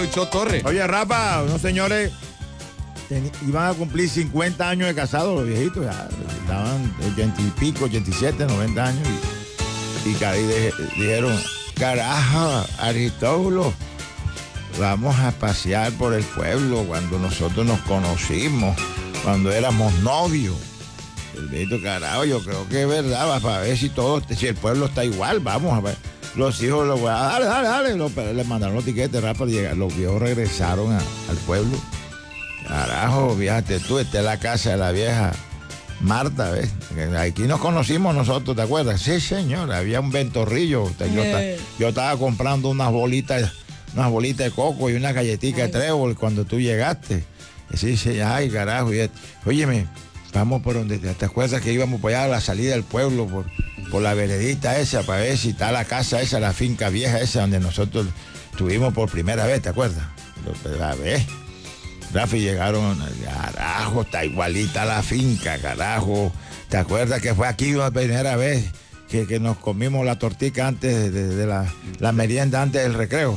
Torres. Oye, Rafa, unos señores iban a cumplir 50 años de casados, los viejitos, ya estaban 80 y pico, 87, 90 años. Y dijeron, carajo, Aristóbulo, vamos a pasear por el pueblo cuando nosotros nos conocimos, cuando éramos novios. El viejito, carajo, yo creo que es verdad, para ver si el pueblo está igual, vamos a ver. Los hijos, dale, le mandaron los tiquetes, Rafa, los viejos regresaron al pueblo. Carajo, fíjate tú, esta es la casa de la vieja Marta, ¿ves? Aquí nos conocimos nosotros, ¿te acuerdas? Sí, señor, había un ventorrillo. Yo estaba comprando unas bolitas de coco y una galletita de trébol cuando tú llegaste. Sí, ay, carajo. Óyeme, vamos por donde, ¿te acuerdas que íbamos por allá a la salida del pueblo, por la veredita esa, para ver si está la casa esa, la finca vieja esa, donde nosotros estuvimos por primera vez, ¿te acuerdas? A ver, Rafa, llegaron, carajo, está igualita la finca, carajo. ¿Te acuerdas que fue aquí la primera vez que nos comimos la tortica antes de la merienda, antes del recreo?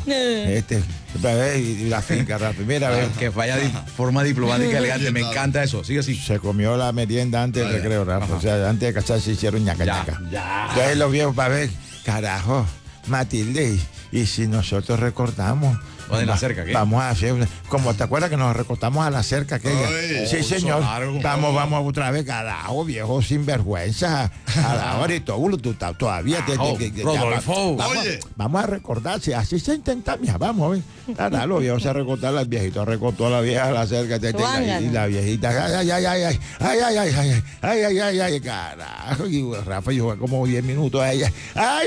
Y la finca, Rafa, mira, a ver. Que vaya de forma diplomática elegante, me encanta eso, sigue así. Se comió la merienda antes del recreo, Rafa. Ajá. O sea, antes de casarse hicieron ñaca. Entonces los viejos, para ver, carajo, Matilde, y si nosotros recortamos. ¿O de la cerca? ¿Qué? Vamos a hacer, como te acuerdas que nos recortamos a la cerca aquella. Sí, señor. Vamos otra vez, carajo, viejo sinvergüenza. Ahorita tú todavía Rodolfo. Vamos a recordarse, así se intenta, mija, vamos, carajo, los viejos se recortaron, las viejitas recortó a la vieja a la cerca, y la viejita, ay, carajo, y Rafa llegó como 10 minutos a ella,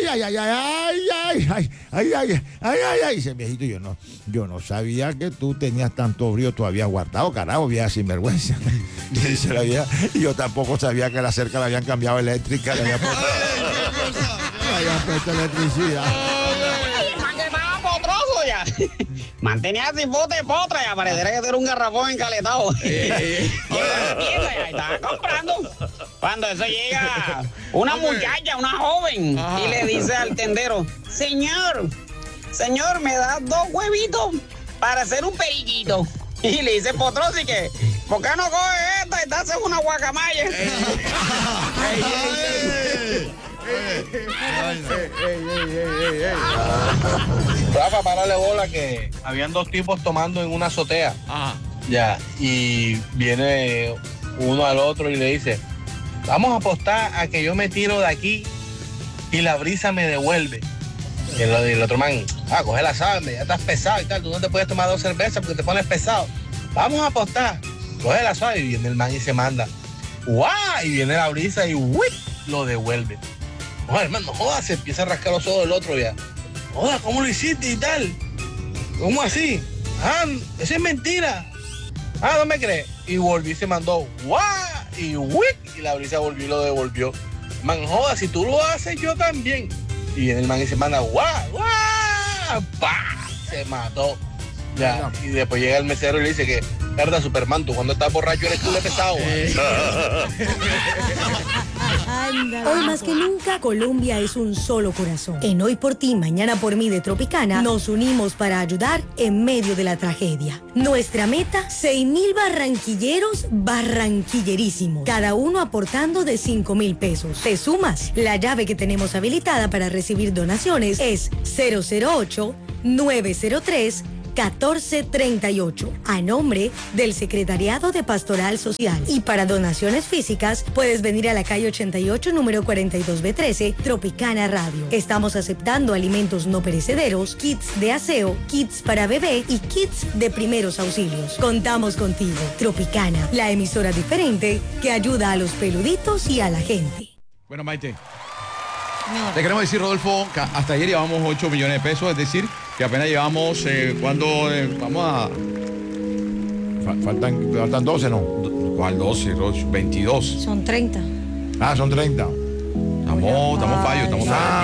ay, ese viejito, yo no sabía que tú tenías tanto brío todavía guardado, carajo, vieja sinvergüenza. Dice la vieja, y yo tampoco sabía que la cerca le habían cambiado eléctrica, le habían puesto electricidad. Mantenía sin bote de potra y aparecerá que era un garrafón encaletado. Llega a la tienda y ahí estaba comprando. Cuando eso llega una muchacha, una joven, y le dice al tendero, señor, me da 2 huevitos para hacer un periquito. Y le dice Potrosi que, ¿por qué no coge esta y te haces una guacamaya? Rafa, párale bola que habían 2 tipos tomando en una azotea. Ajá. Ya, y viene uno al otro y le dice, vamos a apostar a que yo me tiro de aquí y la brisa me devuelve. Y el otro man, coge la sable, ya estás pesado y tal, tú no te puedes tomar 2 cervezas porque te pones pesado. Vamos a apostar, coge la suave, y viene el man y se manda, ¡guau! Y viene la brisa y ¡whip! Lo devuelve. Oye, hermano, joda, se empieza a rascar los ojos del otro ya. Joda, ¿cómo lo hiciste y tal? ¿Cómo así? Eso es mentira. No me crees. Y volvió y se mandó, ¡guau! Y ¡whip! Y la brisa volvió y lo devolvió. Man, joda, si tú lo haces, yo también. Y viene el man y se manda, ¡guau! ¡Guau! ¡Pah! Se mató. Ya. Y después llega el mesero y le dice que, verdad, Superman, tú cuando estás borracho eres culo pesado. Hoy más que nunca, Colombia es un solo corazón. En Hoy por Ti, Mañana por Mí de Tropicana, nos unimos para ayudar en medio de la tragedia. Nuestra meta, 6,000 barranquillerísimos, cada uno aportando de 5,000 pesos. ¿Te sumas? La llave que tenemos habilitada para recibir donaciones es 008-903-1438, a nombre del Secretariado de Pastoral Social. Y para donaciones físicas, puedes venir a la calle 88, número 42B13, Tropicana Radio. Estamos aceptando alimentos no perecederos, kits de aseo, kits para bebé y kits de primeros auxilios. Contamos contigo. Tropicana, la emisora diferente que ayuda a los peluditos y a la gente. Bueno, Maite, te queremos decir, Rodolfo, que hasta ayer llevamos 8 millones de pesos, es decir, que apenas llevamos, vamos a... Faltan 12, ¿no? ¿Cuál 12? 22. Son 30. Son 30. Estamos fallos.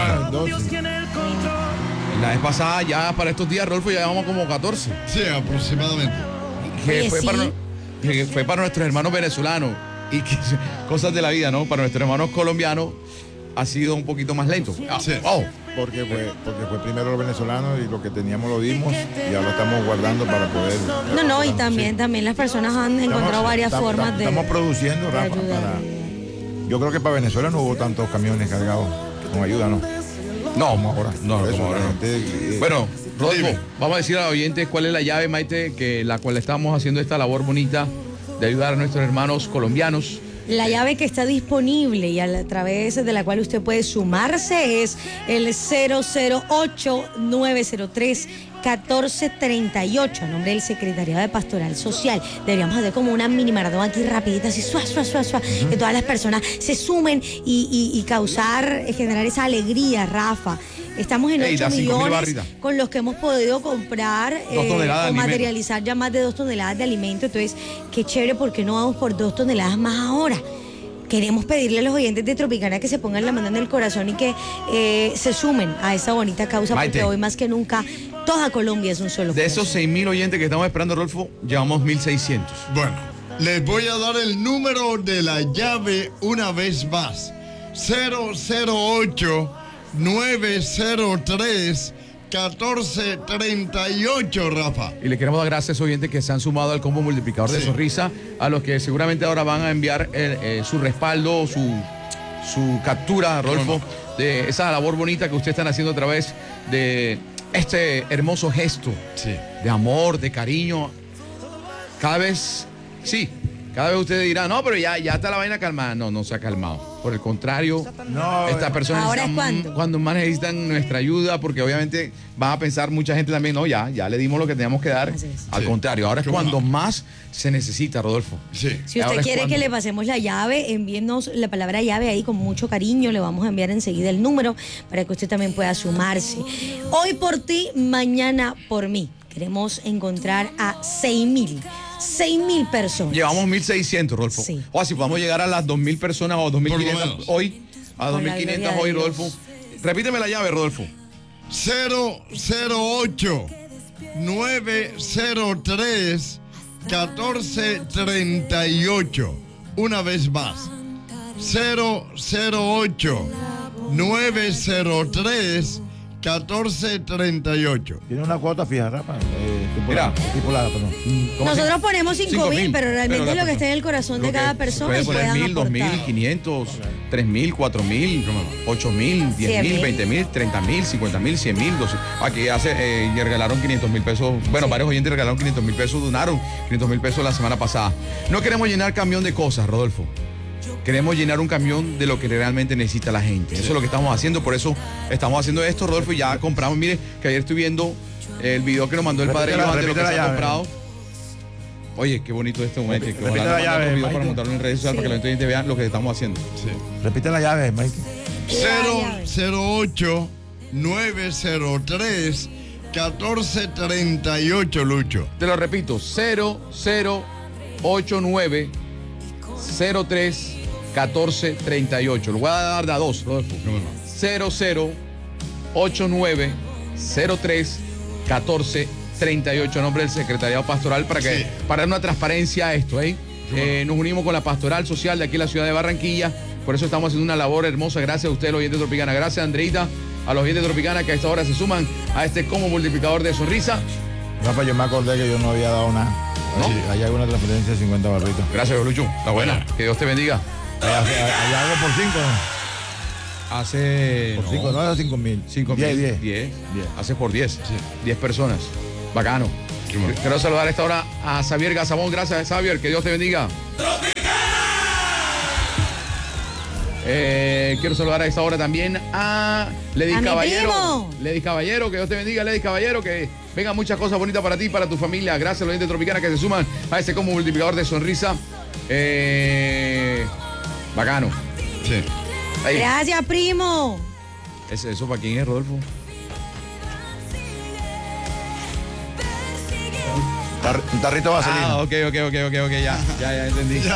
La vez pasada, ya para estos días, Rodolfo, ya llevamos como 14. Sí, aproximadamente. Que fue para nuestros hermanos venezolanos y que, cosas de la vida, ¿no? Para nuestros hermanos colombianos ha sido un poquito más lento. Sí. porque fue primero los venezolanos y lo que teníamos lo dimos y ahora estamos guardando para poder. No, y también las personas han encontrado varias formas de. Estamos produciendo, de Rafa, ayudar. yo creo que para Venezuela no hubo tantos camiones cargados con ayuda, ¿no? No, Como ahora. No, Por eso, como ahora la no. gente, Bueno, Rodolfo, vamos a decir a los oyentes cuál es la llave, Maite, que la cual estamos haciendo esta labor bonita de ayudar a nuestros hermanos colombianos. La llave que está disponible y a través de la cual usted puede sumarse es el 008-903-1438, a nombre del Secretariado de Pastoral Social. Deberíamos hacer como una mini maratón aquí rapidita, así suá, que todas las personas se sumen y generar esa alegría, Rafa. Estamos en 8 millones con los que hemos podido comprar o materializar ya más de 2 toneladas de alimento. Entonces, qué chévere, porque no vamos por 2 toneladas más ahora. Queremos pedirle a los oyentes de Tropicana que se pongan la mano en el corazón y que se sumen a esa bonita causa, Maite, porque hoy más que nunca toda Colombia es un solo de corazón. esos 6.000 oyentes que estamos esperando, Rodolfo, llevamos 1.600. Bueno, les voy a dar el número de la llave una vez más. 008-903-1438, Rafa. Y le queremos dar gracias a esos oyentes que se han sumado al combo multiplicador de sonrisa, a los que seguramente ahora van a enviar su respaldo, su captura, Rodolfo, de esa labor bonita que ustedes están haciendo a través de este hermoso gesto de amor, de cariño. Cada vez ustedes dirán, no, pero ya está la vaina calmada. No se ha calmado. Por el contrario, estas personas ¿ahora es cuando más necesitan nuestra ayuda, porque obviamente van a pensar mucha gente también, no, ya le dimos lo que teníamos que dar. Al contrario, ahora es cuando más se necesita, Rodolfo. Sí. Si usted quiere que le pasemos la llave, envíenos la palabra llave ahí con mucho cariño. Le vamos a enviar enseguida el número para que usted también pueda sumarse. Hoy por ti, mañana por mí. Queremos encontrar a 6.000 personas. Llevamos 1.600, Rodolfo. Sí. O si podemos llegar a las 2.000 personas o 2.500 menos. hoy, a Por la 2.500 gloria hoy, de Dios. Rodolfo. Repíteme la llave, Rodolfo. 008-903-1438. Una vez más. 008-903-1438. Tiene una cuota fija, Rafa. Mira. Estipulada, perdón. Nosotros ponemos 5.000, pero realmente Pero lo que está en el corazón de cada persona. Puede y poner puedan 1.000, aportar. 2.000, 500, 3.000, 4.000, 8.000, 10.000, 20.000, 30.000, 50.000, 100.000, 12. Aquí regalaron 500.000 pesos. Bueno, varios oyentes regalaron 500.000 pesos, donaron 500.000 pesos la semana pasada. No queremos llenar camión de cosas, Rodolfo. Queremos llenar un camión de lo que realmente necesita la gente. Eso es lo que estamos haciendo, por eso estamos haciendo esto, Rodolfo. Y ya compramos, mire, que ayer estoy viendo el video que nos mandó el padre Iván de lo que se ha comprado. Oye, qué bonito este momento. Que Repite la llave, video Mike. para montarlo en redes sociales para que la gente vea lo que estamos haciendo. Repite la llave, Mike. 008-903-1438, Lucho. Te lo repito, 0089-03-1438. Lo voy a dar de a dos, Rodolfo. 0089-03-1438, a nombre del Secretariado Pastoral, para dar una transparencia a esto. Nos unimos con la Pastoral Social de aquí en la ciudad de Barranquilla. Por eso estamos haciendo una labor hermosa. Gracias a ustedes, los oyentes de Tropicana. Gracias, Andreita, a los oyentes de Tropicana que a esta hora se suman a este combo multiplicador de sonrisa. Rafa, yo me acordé que yo no había dado nada. ¿No? Hay alguna transferencia de 50 barritos. Gracias, Lucho. Está buena. Que Dios te bendiga. Hay algo por 5, ¿no? Hace. Por 5, no, era 5.000. 5.000. 10. Hace por 10. 10 personas. Bacano. Quiero saludar a esta hora a Xavier Gazamón. Gracias, Xavier. Que Dios te bendiga. Quiero saludar a esta hora también a Lady Caballero. Lady Caballero, que Dios te bendiga, Lady Caballero, que vengan muchas cosas bonitas para ti y para tu familia. Gracias a los oyentes de Tropicana que se suman a este combo multiplicador de sonrisa. Bacano. Sí. Ahí. Gracias, primo. ¿Eso para quién es, Rodolfo? Un tarrito de vaselina. Ok, ya entendí. Ya.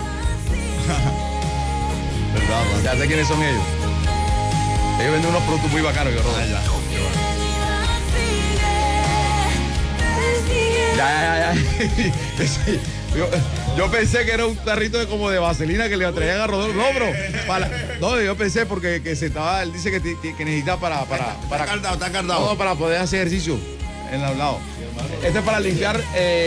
¿Verdad? Ya sé quiénes son ellos. Ellos venden unos productos muy bacanos, yo, Rodolfo. Ya. Ya. Yo pensé que era un tarrito como de vaselina que le traían a Rodolfo. No, bro. No, yo pensé porque que se estaba, él dice que necesita para Está cardado. no, para poder hacer ejercicio en el lado. Este es para limpiar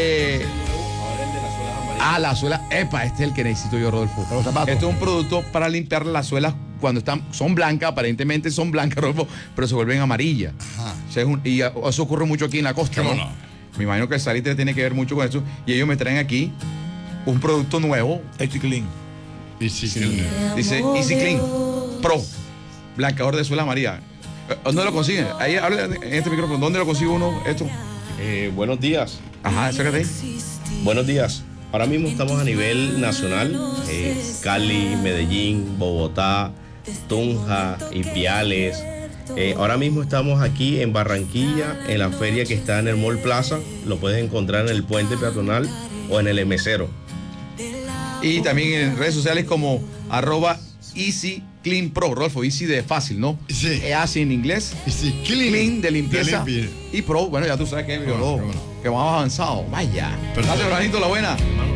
la suela. Epa, este es el que necesito yo, Rodolfo. Los zapatos. Este es un producto para limpiar las suelas cuando son blancas, aparentemente son blancas, Rodolfo, pero se vuelven amarillas. Ajá. O sea, y eso ocurre mucho aquí en la costa, ¿Cómo ¿no? no? Me imagino que el salitre tiene que ver mucho con eso. Y ellos me traen aquí un producto nuevo. Easy Clean. Y sí, sí. Dice Easy Clean Pro, blanqueador de suela amarilla. ¿Dónde lo consiguen? Ahí habla en este micrófono. ¿Dónde lo consigue uno esto? Buenos días. Ajá, acércate. Buenos días. Ahora mismo estamos a nivel nacional. Cali, Medellín, Bogotá, Tunja, Ipiales. Ahora mismo estamos aquí en Barranquilla, en la feria que está en el Mall Plaza. Lo puedes encontrar en el puente peatonal o en el M0. Y también en redes sociales como @Easy Clean Pro. Rolfo, Easy de fácil, ¿no? Sí. Así en inglés. Y sí, Clean de limpieza. limpia. Y Pro, bueno, ya tú sabes que es Bueno, bueno. que vamos avanzado. Vaya. Perfecto. Dale, Branito, la buena.